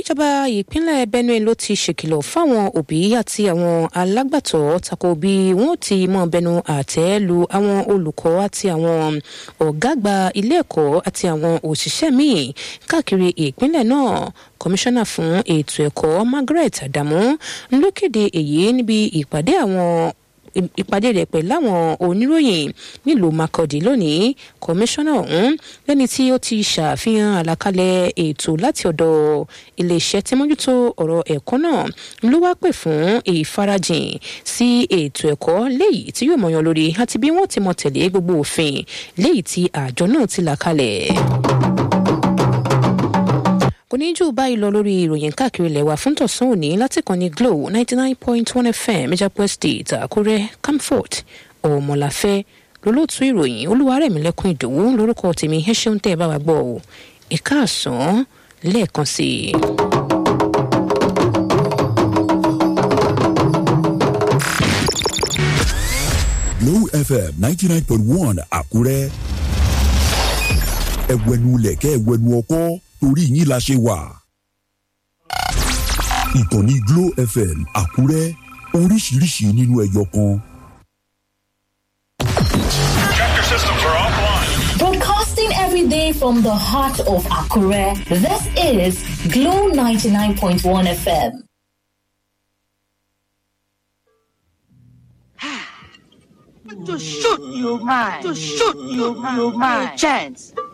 ìjọba ìpínlẹ̀ Benue ló ti ṣèkìlọ̀ fáwọn òbí àti àwọn alágbàtọ́ tako bí wọ́n ti mọ́ bẹnu àtẹ́ lu àwọn olùkọ́ àti àwọn ọ̀gá àgbà ilé ẹ̀kọ́ àti àwọn òṣìṣẹ́ míì káàkiri ìpínlẹ̀ náà. Kọmíṣánná fún ètò ẹ̀kọ́ Margaret Adamu ló kéde èyí níbi ìpàdé rẹ̀ pẹ̀lú àwọn oníròyìn nílùú Makurdi lónìí. Kọmíṣánná ọ̀hún lẹ́ni tí ó ti ṣàfihàn àlàkalẹ̀ ètò láti ọ̀dọ̀ iléeṣẹ́ tí mójútó ọ̀rọ̀ ẹ̀kọ́ náà ló wá pè fún ìfarajìn sí ètò ẹ̀kọ́ léyìí tí yóò mọ̀yán lórí àti bí wọ́n ti mọ̀ tẹ̀lé gbogbo òfin léyìí tí àjọ náà ti là kalẹ̀. Kò ní jù báyìí lọ lórí ìròyìn káàkiri ilẹ̀ wa fún tọ̀sán òní láti kàn ní Glo 99.1 FM Ìjàpọ̀ State Àkúrẹ́. Comfort Ọmọláfẹ́ lólótú ìròyìn. Olúwarẹ̀mílẹ́kùn Ìdòwú lórúkọ tèmi. Ẹ ṣeun tẹ́ ẹ bá wa gbọ́ o. Ẹ káàsán lẹ́ẹ̀kan sí i. Glo FM 99.1 Àkúrẹ́. Ẹ̀wẹ̀nu lẹ̀kẹ́ ẹ̀wẹ̀nu ọkọ́ torí yín la ṣe wà. Ìkànnì Glo FM Àkúrẹ́, oríṣiríṣi nínú ẹyọ kan. Tractor systems are offline. Broadcasting every day from the heart of Akure, this is Glo 99.1 FM. To shoot you, man. To shoot you, man. Chance.